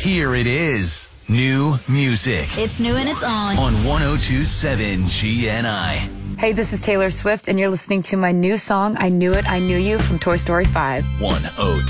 Here it is. New music It's new and it's on. on 102.7 GNI. Hey, this is Taylor Swift, and you're listening to my new song, I Knew It, I Knew You, from Toy Story 5. 102.